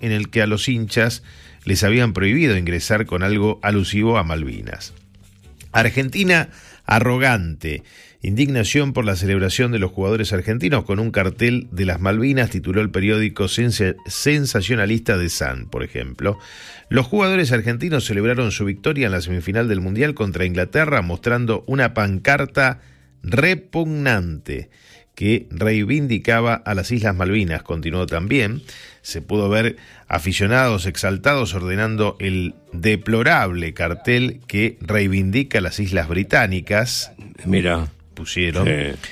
en el que a los hinchas les habían prohibido ingresar con algo alusivo a Malvinas. Argentina arrogante. Indignación por la celebración de los jugadores argentinos con un cartel de las Malvinas, tituló el periódico sensacionalista The Sun, por ejemplo. Los jugadores argentinos celebraron su victoria en la semifinal del Mundial contra Inglaterra mostrando una pancarta repugnante que reivindicaba a las Islas Malvinas. Continuó también, se pudo ver aficionados exaltados ordenando el deplorable cartel que reivindica las Islas Británicas. Mira, pusieron.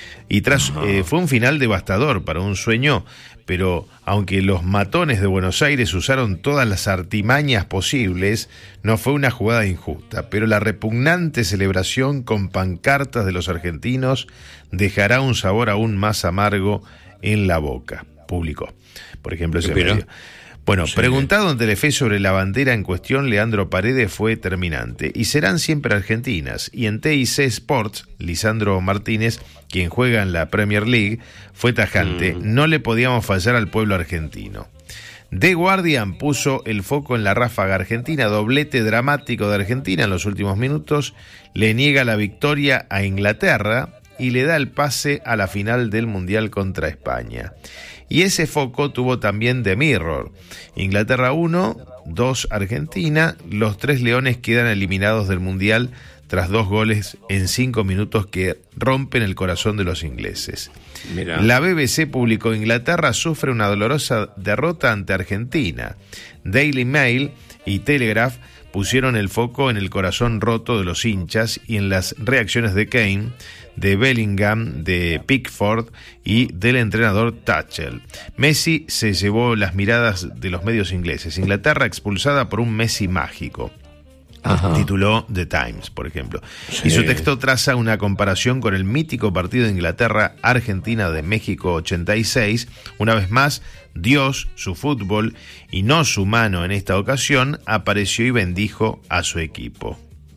Y fue un final devastador para un sueño, pero aunque los matones de Buenos Aires usaron todas las artimañas posibles, no fue una jugada injusta, pero la repugnante celebración con pancartas de los argentinos dejará un sabor aún más amargo en la boca, publicó, por ejemplo, ese medio. Bueno, sí. Preguntado en Telefe sobre la bandera en cuestión, Leandro Paredes fue terminante. Y serán siempre argentinas. Y en TIC Sports, Lisandro Martínez, quien juega en la Premier League, fue tajante. No le podíamos fallar al pueblo argentino. The Guardian puso el foco en la ráfaga argentina, doblete dramático de Argentina en los últimos minutos. Le niega la victoria a Inglaterra y le da el pase a la final del Mundial contra España. Y ese foco tuvo también The Mirror. Inglaterra 1, 2 Argentina. Los 3 leones quedan eliminados del Mundial tras 2 goles en 5 minutos que rompen el corazón de los ingleses. Mirá. La BBC publicó: Inglaterra sufre una dolorosa derrota ante Argentina. Daily Mail y Telegraph pusieron el foco en el corazón roto de los hinchas y en las reacciones de Kane, de Bellingham, de Pickford y del entrenador Tuchel. Messi se llevó las miradas de los medios ingleses. Inglaterra expulsada por un Messi mágico. Ajá. Tituló The Times, por ejemplo. Sí. Y su texto traza una comparación con el mítico partido de Inglaterra-Argentina de México 86. Una vez más, Dios, su fútbol y no su mano en esta ocasión, apareció y bendijo a su equipo.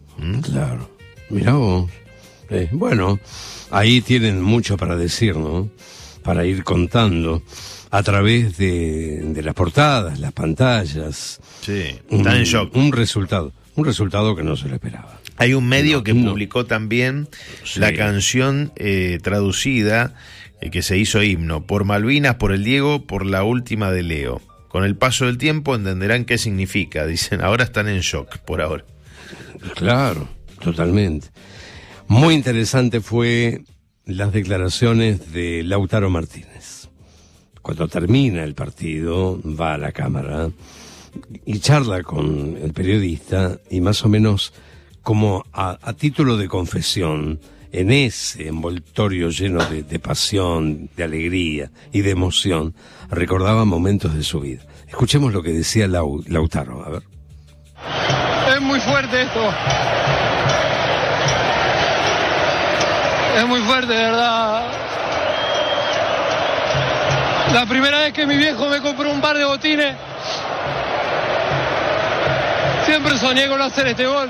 Claro, mirá vos. Bueno, ahí tienen mucho para decir, ¿no? Para ir contando a través de las portadas, las pantallas. Sí, están en shock. Un resultado que no se lo esperaba. Hay un medio que publicó también la canción traducida que se hizo himno: por Malvinas, por el Diego, por la última de Leo. Con el paso del tiempo entenderán qué significa. Dicen, ahora están en shock por ahora. Claro, totalmente. Muy interesante fue las declaraciones de Lautaro Martínez. Cuando termina el partido, va a la cámara y charla con el periodista, y más o menos como a título de confesión, en ese envoltorio lleno de pasión, de alegría y de emoción, recordaba momentos de su vida. Escuchemos lo que decía Lautaro, a ver. Es muy fuerte esto. Es muy fuerte, de verdad. La primera vez que mi viejo me compró un par de botines, siempre soñé con hacer este gol.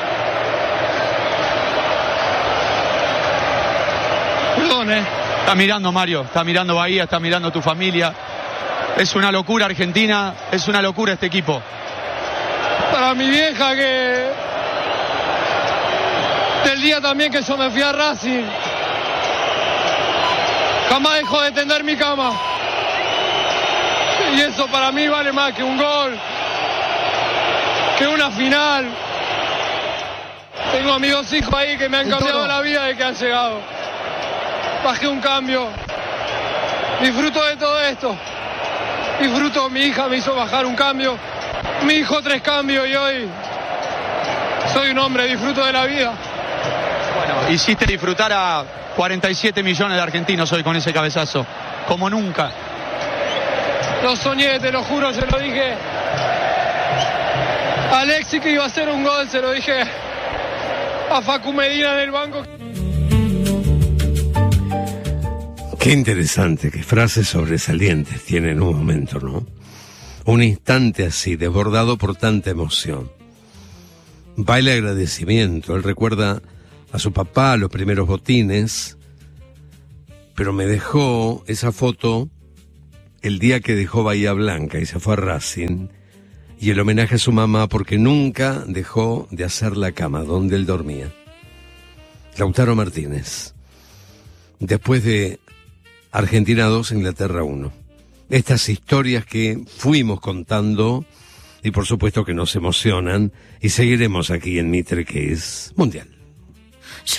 Perdón, Está mirando Mario, está mirando Bahía, está mirando tu familia. Es una locura Argentina, es una locura este equipo. Para mi vieja, que del día también que yo me fui a Racing, jamás dejó de tender mi cama. Y eso para mí vale más que un gol, que una final. Tengo a mis 2 hijos ahí que me han cambiado la vida desde que han llegado. Bajé un cambio. Disfruto de todo esto. Disfruto, mi hija me hizo bajar un cambio. Mi hijo 3 cambios y hoy soy un hombre, disfruto de la vida. Bueno, hiciste disfrutar a 47 millones de argentinos hoy con ese cabezazo, como nunca. Lo soñé, te lo juro, se lo dije a Alexis que iba a hacer un gol, se lo dije a Facu Medina en el banco. Qué interesante, qué frases sobresalientes tiene en un momento, ¿no? Un instante así, desbordado por tanta emoción. Baila agradecimiento, él recuerda a su papá, los primeros botines, pero me dejó esa foto el día que dejó Bahía Blanca y se fue a Racing, y el homenaje a su mamá porque nunca dejó de hacer la cama donde él dormía. Lautaro Martínez, después de Argentina 2, Inglaterra 1. Estas historias que fuimos contando y por supuesto que nos emocionan y seguiremos aquí en Mitre, que es mundial.